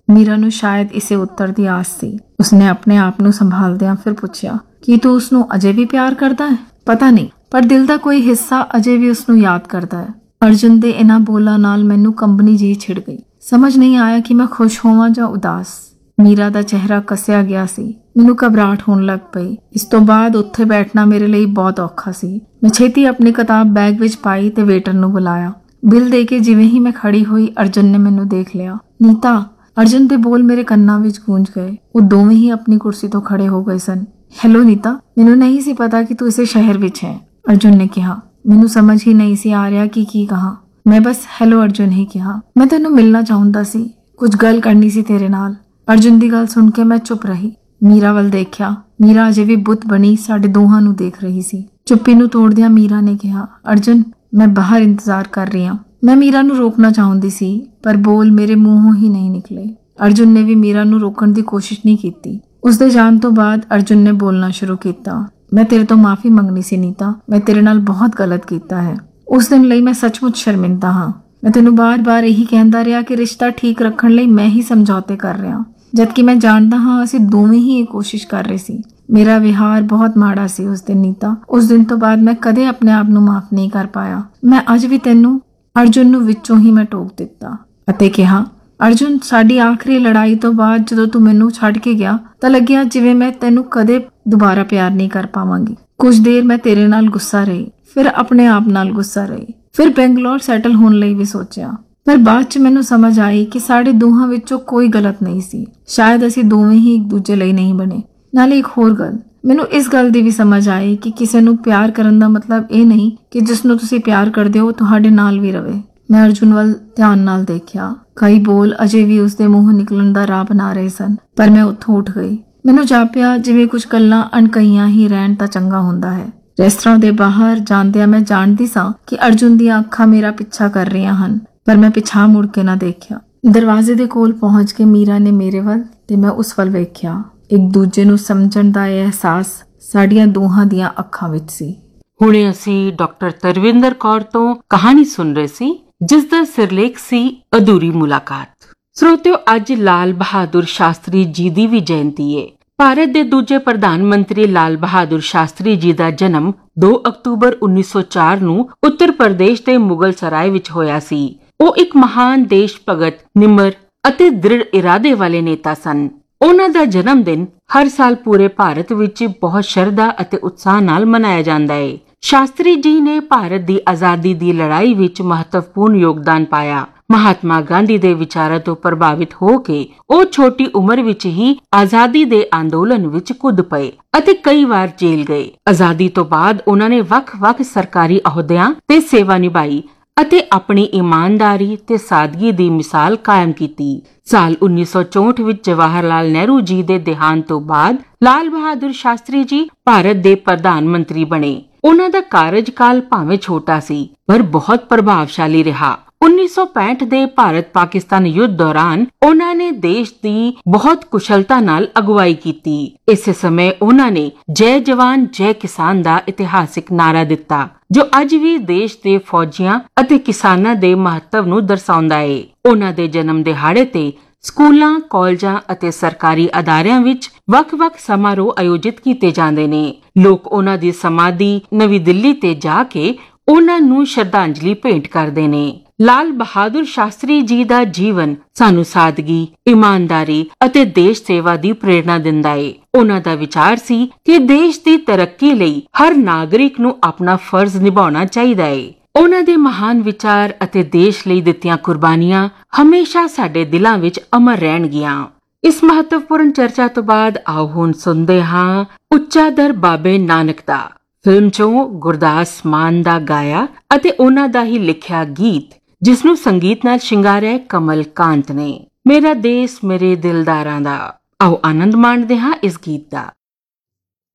ਮੀਰਾ ਨੂੰ ਸ਼ਾਇਦ ਇਸੇ ਉੱਤਰ ਦੀ ਆਸ ਸੀ। ਉਸਨੇ ਆਪਣੇ ਆਪ ਨੂੰ ਸੰਭਾਲਦਿਆਂ ਫਿਰ ਪੁੱਛਿਆ, ਕੀ ਤੂੰ ਉਸਨੂੰ ਅਜੇ ਵੀ ਪਿਆਰ ਕਰਦਾ ਹੈ? ਪਤਾ ਨਹੀਂ, ਪਰ ਦਿਲ ਦਾ ਕੋਈ ਹਿੱਸਾ ਅਜੇ ਵੀ ਉਸਨੂੰ ਯਾਦ ਕਰਦਾ ਹੈ। ਅਰਜੁਨ ਦੇ ਇਹਨਾਂ ਬੋਲਾਂ ਨਾਲ ਮੈਨੂੰ ਕੰਬਣੀ ਜਿਹੀ ਛਿੜ ਗਈ। ਸਮਝ ਨਹੀਂ ਆਇਆ ਕਿ ਮੈਂ ਖੁਸ਼ ਹੋਵਾਂ ਜਾਂ ਉਦਾਸ। ਮੀਰਾ ਦਾ ਚਿਹਰਾ ਕੱਸਿਆ ਗਿਆ ਸੀ। ਮੈਨੂੰ ਘਬਰਾਹਟ ਹੋਣ ਲੱਗ ਪਈ। ਇਸ ਤੋਂ ਬਾਅਦ ਉੱਥੇ ਬੈਠਣਾ ਮੇਰੇ ਲਈ ਬਹੁਤ ਔਖਾ ਸੀ। ਮੈਂ ਛੇਤੀ ਆਪਣੀ ਕਿਤਾਬ ਬੈਗ ਵਿੱਚ ਪਾਈ ਤੇ ਵੇਟਰ ਨੂੰ ਬੁਲਾਇਆ। ਬਿੱਲ ਦੇ ਕੇ ਜਿਵੇਂ ਹੀ ਮੈਂ ਖੜੀ ਹੋਈ, ਅਰਜੁਨ ਨੇ ਮੈਨੂੰ ਦੇਖ ਲਿਆ। ਨੀਤਾ, ਅਰਜੁਨ ਦੇ ਬੋਲ ਮੇਰੇ ਕੰਨਾਂ ਵਿੱਚ ਗੂੰਜ ਗਏ। ਉਹ ਦੋਵੇਂ ਹੀ ਆਪਣੀ ਕੁਰਸੀ ਤੋਂ ਖੜੇ ਹੋ ਗਏ ਸਨ। ਹੈਲੋ ਨੀਤਾ, ਮੈਨੂੰ ਨਹੀਂ ਸੀ ਪਤਾ ਕਿ ਤੂੰ ਇਸੇ ਸ਼ਹਿਰ ਵਿੱਚ ਹੈ, ਅਰਜੁਨ ਨੇ ਕਿਹਾ। ਮੈਨੂੰ ਸਮਝ ਹੀ ਨਹੀਂ ਸੀ ਆ ਰਿਹਾ ਕਿ ਕੀ ਕਹਾਂ। ਮੈਂ ਬਸ ਹੈਲੋ ਅਰਜੁਨ ਹੀ ਕਿਹਾ। ਮੈਂ ਤੈਨੂੰ ਮਿਲਣਾ ਚਾਹੁੰਦਾ ਸੀ, ਕੁਝ ਗੱਲ ਕਰਨੀ ਸੀ ਤੇਰੇ ਨਾਲ। ਅਰਜੁਨ ਦੀ ਗੱਲ ਸੁਣ ਕੇ ਮੈਂ ਚੁੱਪ ਰਹੀ। ਮੀਰਾ ਵੱਲ ਦੇਖਿਆ। ਮੀਰਾ ਅਜੇ ਵੀ ਬੁੱਤ ਬਣੀ ਸਾਡੇ ਦੋਹਾਂ ਨੂੰ ਦੇਖ ਰਹੀ ਸੀ। ਚੁੱਪੀ ਨੂੰ ਤੋੜਦਿਆਂ ਮੀਰਾ ਨੇ ਕਿਹਾ, ਅਰਜੁਨ, ਮੈਂ ਬਾਹਰ ਇੰਤਜ਼ਾਰ ਕਰ ਰਹੀ ਹਾਂ। ਮੈਂ ਮੀਰਾ ਨੂੰ ਰੋਕਣਾ ਚਾਹੁੰਦੀ ਸੀ, ਪਰ ਬੋਲ ਮੇਰੇ ਮੂੰਹੋਂ ਹੀ ਨਹੀਂ ਨਿਕਲੇ। ਅਰਜੁਨ ਨੇ ਵੀ ਮੀਰਾ ਨੂੰ ਰੋਕਣ ਦੀ ਕੋਸ਼ਿਸ਼ ਨਹੀਂ ਕੀਤੀ। ਉਸਦੇ ਜਾਣ ਤੋਂ ਬਾਅਦ ਅਰਜੁਨ ਨੇ ਬੋਲਣਾ ਸ਼ੁਰੂ ਕੀਤਾ। ਮੈਂ ਤੇਰੇ ਤੋਂ ਮਾਫੀ ਮੰਗਣੀ ਸੀ ਨੀਤਾ। ਮੈਂ ਤੇਰੇ ਨਾਲ ਬਹੁਤ ਗਲਤ ਕੀਤਾ ਹੈ। ਉਸ ਦਿਨ ਲਈ ਮੈਂ ਸੱਚਮੁੱਚ ਸ਼ਰਮਿੰਦਾ ਹਾਂ। ਮੈਂ ਤੈਨੂੰ ਬਾਰ-ਬਾਰ ਇਹੀ ਕਹਿੰਦਾ ਰਿਹਾ ਕਿ ਰਿਸ਼ਤਾ ਠੀਕ ਰੱਖਣ ਲਈ ਮੈਂ ਹੀ ਸਮਝੌਤੇ ਕਰ ਰਿਹਾ, ਜਦਕਿ ਮੈਂ ਜਾਣਦਾ ਹਾਂ ਅਸੀਂ ਦੋਵੇਂ ਹੀ ਇਹ ਕੋਸ਼ਿਸ਼ ਕਰ ਰਹੇ ਸੀ। ਮੇਰਾ ਵਿਹਾਰ ਬਹੁਤ ਮਾੜਾ ਸੀ ਉਸ ਦਿਨ ਨੀਤਾ। ਉਸ ਦਿਨ ਤੋਂ ਬਾਅਦ ਮੈਂ ਕਦੇ ਆਪਣੇ ਆਪ ਨੂੰ ਮਾਫ ਨਹੀਂ ਕਰ ਪਾਇਆ। ਮੈਂ ਅੱਜ ਵੀ ਤੈਨੂੰ, ਅਰਜੁਨ ਨੂੰ ਵਿੱਚੋਂ ਹੀ ਮੈਂ ਟੋਕ ਦਿੱਤਾ ਅਤੇ ਕਿਹਾ, ਅਰਜੁਨ, ਸਾਡੀ ਆਖਰੀ ਲੜਾਈ ਤੋਂ ਬਾਅਦ ਜਦੋਂ ਤੂੰ ਮੈਨੂੰ ਛੱਡ ਕੇ ਗਿਆ ਤਾਂ ਲੱਗਿਆ ਜਿਵੇਂ ਮੈਂ ਤੈਨੂੰ ਕਦੇ ਦੁਬਾਰਾ ਪਿਆਰ ਨਹੀਂ ਕਰ ਪਾਵਾਂਗੀ। ਕੁਝ ਦੇਰ ਮੈਂ ਤੇਰੇ ਨਾਲ ਗੁੱਸਾ ਰਹੀ, ਫਿਰ ਆਪਣੇ ਆਪ ਨਾਲ ਗੁੱਸਾ ਰਹੀ, ਫਿਰ ਬੈਂਗਲੌਰ ਸੈਟਲ ਹੋਣ ਲਈ ਵੀ ਸੋਚਿਆ। ਪਰ ਬਾਅਦ ਚ ਮੈਨੂੰ ਸਮਝ ਆਈ ਕਿ ਸਾਡੇ ਦੋਹਾਂ ਵਿੱਚੋਂ ਕੋਈ ਗਲਤ ਨਹੀਂ ਸੀ। ਸ਼ਾਇਦ ਅਸੀਂ ਦੋਵੇਂ ਹੀ ਇੱਕ ਦੂਜੇ ਲਈ ਨਹੀਂ ਬਣੇ। ਨਾਲੇ ਇੱਕ ਹੋਰ ਗੱਲ, ਮੈਨੂੰ ਇਸ ਗੱਲ ਦੀ ਵੀ ਸਮਝ ਆਈ ਕਿ ਕਿਸੇ ਨੂੰ ਪਿਆਰ ਕਰਨ ਦਾ ਮਤਲਬ ਇਹ ਨਹੀਂ ਕਿ ਜਿਸ ਨੂੰ ਤੁਸੀਂ ਪਿਆਰ ਕਰਦੇ ਹੋ ਤੁਹਾਡੇ ਨਾਲ ਵੀ ਰਵੇ। ਮੈਂ ਅਰਜੁਨ ਵੱਲ ਧਿਆਨ ਨਾਲ ਦੇਖਿਆ। ਕਈ ਬੋਲ ਅਜੇ ਵੀ ਉਸਦੇ ਮੂੰਹੋਂ ਨਿਕਲਣ ਦਾ ਰਾਹ ਬਣਾ ਰਹੇ ਸਨ, ਪਰ ਮੈਂ ਉੱਥੋਂ ਉੱਠ ਗਈ। ਮੈਨੂੰ ਜਾਪਿਆ ਜਿਵੇਂ ਕੁਝ ਗੱਲਾਂ ਅਣਕਹੀਆਂ ਹੀ ਰਹਿਣ ਤਾਂ ਚੰਗਾ ਹੁੰਦਾ ਹੈ। ਰੈਸਟੋਰੈਂਟ ਦੇ ਬਾਹਰ ਜਾਂਦਿਆਂ ਮੈਂ ਜਾਣਦੀ ਸਾਂ ਕਿ ਅਰਜੁਨ ਦੀਆਂ ਅੱਖਾਂ ਮੇਰਾ ਪਿੱਛਾ ਕਰ ਰਹੀਆਂ ਹਨ, ਪਰ ਮੈਂ ਪਿਛਾਂਹ ਮੁੜ ਕੇ ਨਾ ਦੇਖਿਆ। ਦਰਵਾਜ਼ੇ ਦੇ ਕੋਲ ਪਹੁੰਚ ਕੇ ਮੀਰਾ ਨੇ ਮੇਰੇ ਵੱਲ ਤੇ ਮੈਂ ਉਸ ਵੱਲ ਵੇਖਿਆ। ਇੱਕ ਦੂਜੇ ਨੂੰ ਸਮਝਣ ਦਾ ਇਹ ਅਹਿਸਾਸ ਸਾਡੀਆਂ ਦੋਹਾਂ ਦੀਆਂ ਅੱਖਾਂ ਵਿੱਚ ਸੀ। ਹੁਣੇ ਅਸੀਂ ਡਾਕਟਰ ਤਰਵਿੰਦਰ ਕੌਰ ਤੋਂ ਕਹਾਣੀ ਸੁਣ ਰਹੇ ਸੀ, ਜਿਸ ਦਾ ਸਿਰਲੇਖ ਸੀ ਅਧੂਰੀ ਮੁਲਾਕਾਤ। ਸਰੋਤਿਓ, ਅੱਜ ਲਾਲ ਬਹਾਦੁਰ ਸ਼ਾਸਤਰੀ ਜੀ ਦੀ ਵੀ ਜਯੰਤੀ ਹੈ। ਭਾਰਤ ਦੇ ਦੂਜੇ ਪ੍ਰਧਾਨ ਮੰਤਰੀ ਲਾਲ ਬਹਾਦੁਰ ਸ਼ਾਸਤਰੀ ਜੀ ਦਾ ਜਨਮ 2 ਅਕਤੂਬਰ 1904 ਨੂੰ ਉੱਤਰ ਪ੍ਰਦੇਸ਼ ਦੇ ਮੁਗਲ ਸਰਾਏ ਵਿੱਚ ਹੋਇਆ ਸੀ। ਉਹ ਇੱਕ ਮਹਾਨ ਦੇਸ਼ ਭਗਤ, ਨਿਮਰ ਅਤੇ ਦ੍ਰਿੜ ਇਰਾਦੇ ਵਾਲੇ ਨੇਤਾ ਸਨ। ਉਹਨਾਂ ਦਾ ਜਨਮ ਦਿਨ ਹਰ ਸਾਲ ਪੂਰੇ ਭਾਰਤ ਵਿੱਚ ਬਹੁਤ ਸ਼ਰਧਾ ਅਤੇ ਉਤਸ਼ਾਹ ਨਾਲ ਮਨਾਇਆ ਜਾਂਦਾ ਹੈ। ਸ਼ਾਸਤਰੀ ਜੀ ਨੇ ਭਾਰਤ ਦੀ ਆਜ਼ਾਦੀ ਦੀ ਲੜਾਈ ਵਿੱਚ ਮਹੱਤਵਪੂਰਨ ਯੋਗਦਾਨ ਪਾਇਆ। ਮਹਾਤਮਾ ਗਾਂਧੀ ਦੇ ਵਿਚਾਰਾਂ ਤੋਂ ਪ੍ਰਭਾਵਿਤ ਹੋ ਕੇ ਉਹ ਛੋਟੀ ਉਮਰ ਵਿੱਚ ਹੀ ਆਜ਼ਾਦੀ ਦੇ ਅੰਦੋਲਨ ਵਿੱਚ ਕੁੱਦ ਪਏ ਅਤੇ ਕਈ ਵਾਰ ਜੇਲ੍ਹ ਗਏ। ਆਜ਼ਾਦੀ ਤੋਂ ਬਾਅਦ ਉਹਨਾਂ ਨੇ ਵੱਖ-ਵੱਖ ਸਰਕਾਰੀ ਅਹੁਦਿਆਂ ਤੇ ਸੇਵਾ ਨਿਭਾਈ ਅਤੇ ਆਪਣੀ ਇਮਾਨਦਾਰੀ ਤੇ ਸਾਦਗੀ ਦੀ ਮਿਸਾਲ ਕਾਇਮ ਕੀਤੀ। ਸਾਲ 1964 ਵਿੱਚ ਜਵਾਹਰ ਲਾਲ ਨਹਿਰੂ ਜੀ ਦੇ ਦੇਹਾਂਤ ਤੋਂ ਬਾਅਦ ਲਾਲ ਬਹਾਦੁਰ ਸ਼ਾਸਤਰੀ ਜੀ ਭਾਰਤ ਦੇ ਪ੍ਰਧਾਨ ਮੰਤਰੀ ਬਣੇ। ਉਹਨਾਂ ਦਾ ਕਾਰਜਕਾਲ ਭਾਵੇਂ ਛੋਟਾ ਸੀ, ਪਰ ਬਹੁਤ ਪ੍ਰਭਾਵਸ਼ਾਲੀ ਰਿਹਾ। 1965 ਦੇ ਭਾਰਤ-ਪਾਕਿਸਤਾਨ ਯੁੱਧ ਦੌਰਾਨ ਉਹਨਾਂ ਨੇ ਦੇਸ਼ ਦੀ ਬਹੁਤ ਕੁਸ਼ਲਤਾ ਨਾਲ ਅਗਵਾਈ ਕੀਤੀ। ਇਸੇ ਸਮੇਂ ਉਹਨਾਂ ਨੇ ਜੈ ਜਵਾਨ ਜੈ ਕਿਸਾਨ ਦਾ ਇਤਿਹਾਸਿਕ ਨਾਰਾ ਦਿੱਤਾ, ਜੋ ਅੱਜ ਵੀ ਦੇਸ਼ ਦੇ ਫੌਜੀਆਂ ਅਤੇ ਕਿਸਾਨਾਂ ਦੇ ਮਹੱਤਵ ਨੂੰ ਦਰਸਾਉਂਦਾ ਹੈ। ਉਹਨਾਂ ਦੇ ਜਨਮ ਦਿਹਾੜੇ ਤੇ ਸਕੂਲਾਂ, ਕਾਲਜਾਂ ਅਤੇ ਸਰਕਾਰੀ ਅਦਾਰਿਆਂ ਵਿੱਚ ਵੱਖ-ਵੱਖ ਸਮਾਰੋਹ ਆਯੋਜਿਤ ਕੀਤੇ ਜਾਂਦੇ ਨੇ। ਲੋਕ ਉਹਨਾਂ ਦੀ ਸਮਾਧੀ ਨਵੀਂ ਦਿੱਲੀ ਤੇ ਜਾ ਕੇ ਉਹਨਾਂ ਨੂੰ ਸ਼ਰਧਾਂਜਲੀ ਭੇਂਟ ਕਰਦੇ ਨੇ। ਲਾਲ ਬਹਾਦੁਰ ਸ਼ਾਸਤਰੀ ਜੀ ਦਾ ਜੀਵਨ ਸਾਨੂੰ ਸਾਦਗੀ, ਇਮਾਨਦਾਰੀ ਅਤੇ ਦੇਸ਼ ਸੇਵਾ ਦੀ ਪ੍ਰੇਰਣਾ ਦਿੰਦਾ ਹੈ। ਉਹਨਾਂ ਦਾ ਵਿਚਾਰ ਸੀ ਕਿ ਦੇਸ਼ ਦੀ ਤਰੱਕੀ ਲਈ ਹਰ ਨਾਗਰਿਕ ਨੂੰ ਆਪਣਾ ਫਰਜ਼ ਨਿਭਾਉਣਾ ਚਾਹੀਦਾ ਹੈ। ਉਹਨਾਂ ਦੇ ਮਹਾਨ ਵਿਚਾਰ ਅਤੇ ਦੇਸ਼ ਲਈ ਦਿੱਤੀਆਂ ਕੁਰਬਾਨੀਆਂ ਹਮੇਸ਼ਾ ਸਾਡੇ ਦਿਲਾਂ ਵਿੱਚ ਅਮਰ ਰਹਿਣਗੀਆਂ। ਇਸ ਮਹੱਤਵਪੂਰਨ ਚਰਚਾ ਤੋਂ ਬਾਅਦ ਆਓ ਹੁਣ ਸੁਣਦੇ ਹਾਂ ਉੱਚਾ ਦਰ ਬਾਬੇ ਨਾਨਕ ਦਾ, ਫਿਲਮ ਚੋਂ ਗੁਰਦਾਸ ਮਾਨ ਦਾ ਗਾਇਆ ਅਤੇ ਉਹਨਾਂ ਦਾ ਹੀ ਲਿਖਿਆ ਗੀਤ, ਜਿਸ ਨੂੰ ਸੰਗੀਤ ਨਾਲ ਸ਼ਿੰਗਾਰਿਆ ਕਮਲ ਕਾਂਤ ਨੇ। ਮੇਰਾ ਦੇਸ਼ ਮੇਰੇ ਦਿਲਦਾਰਾਂ ਦਾ। ਆਓ ਆਨੰਦ ਮਾਣਦੇ ਹਾਂ ਇਸ ਗੀਤ ਦਾ।